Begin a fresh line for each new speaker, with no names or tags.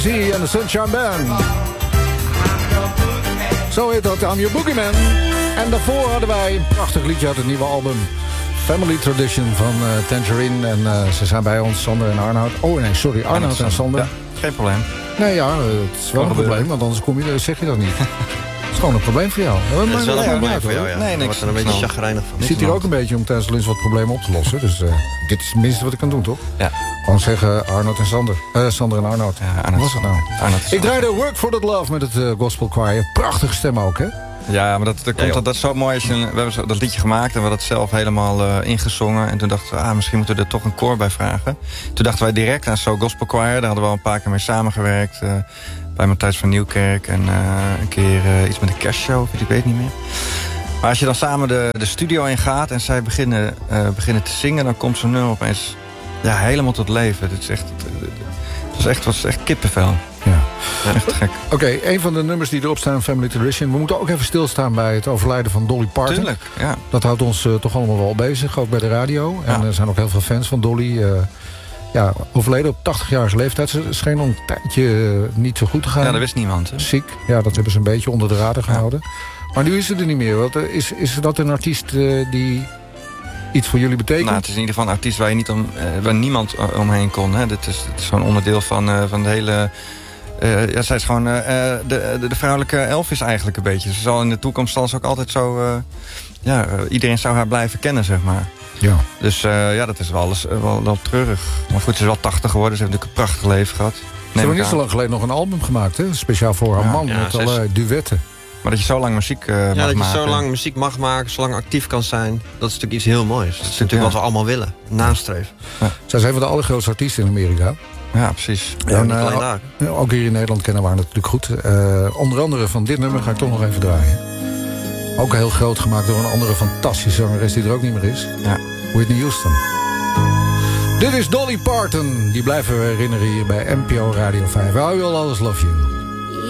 Zie en de Sunshine Band. Zo heet dat, I'm Your Boogeyman. En daarvoor hadden wij een prachtig liedje uit het nieuwe album Family Tradition van Tangerine. En ze zijn bij ons, Sander en Arnoud. Oh nee, sorry, Arnoud en Sander.
Ja, geen probleem.
Nee, ja, het is wel een probleem, want anders zeg je dat niet. Het is gewoon een probleem voor jou.
Het is wel een probleem voor jou, ja.
Nee,
ik word er een beetje chagrijnig van.
Je zit hier ook een beetje om tijdens de lunch wat problemen op te lossen. Dus dit is het minste wat ik kan doen, toch?
Ja.
Gewoon zeggen Arnoud en Sander. Sander en Arnoud.
Ja,
Wat was het nou? Ik draaide Work for That Love met het Gospel Choir. Prachtige stem ook, hè?
Ja, maar dat is zo mooi. We hebben dat liedje gemaakt en we hadden het zelf helemaal ingezongen. En toen dachten we, misschien moeten we er toch een koor bij vragen. Toen dachten wij direct aan zo'n Gospel Choir. Daar hadden we al een paar keer mee samengewerkt. Bij Matthijs van Nieuwkerk. En een keer iets met de kerstshow, ik weet niet meer. Maar als je dan samen de studio in gaat en zij beginnen te zingen, dan komt zo'n nummer opeens helemaal tot leven. Het was echt kippenvel. Ja, echt gek.
Oké, een van de nummers die erop staan, Family Tradition. We moeten ook even stilstaan bij het overlijden van Dolly Parton.
Tuurlijk, ja.
Dat houdt ons toch allemaal wel bezig, ook bij de radio. En er zijn ook heel veel fans van Dolly. Overleden op 80-jarige leeftijd. Ze scheen al een tijdje niet zo goed te gaan.
Ja, dat wist niemand. Hè?
Ziek. Ja, dat hebben ze een beetje onder de radar gehouden. Maar nu is ze er niet meer. Is dat een artiest die iets voor jullie betekent?
Nou, het is in ieder geval een artiest waar niemand omheen kon. Hè. Het is zo'n onderdeel van de hele... zij is gewoon de vrouwelijke Elvis eigenlijk een beetje. Ze zal in de toekomst ook altijd zo... iedereen zou haar blijven kennen, zeg maar.
Ja.
Dus dat is wel treurig. Maar goed, ze is wel 80 geworden. Ze heeft natuurlijk een prachtig leven gehad.
Ze hebben niet zo lang geleden nog een album gemaakt, hè? Speciaal voor haar man, met allerlei duetten.
Maar dat je zo lang muziek mag maken.
Dat je zo lang muziek mag maken, zo lang actief kan zijn. Dat is natuurlijk iets heel moois. Dat is natuurlijk wat we allemaal willen, nastreven.
Ja. Zij is een van de allergrootste artiesten in Amerika.
Ja, precies.
En, niet alleen daar. Ook hier in Nederland kennen we haar natuurlijk goed. Onder andere van dit nummer ga ik toch nog even draaien. Ook heel groot gemaakt door een andere fantastische zangeres die er ook niet meer is.
Ja.
Whitney Houston. Dit is Dolly Parton. Die blijven we herinneren hier bij NPO Radio 5. I Will Always Love You.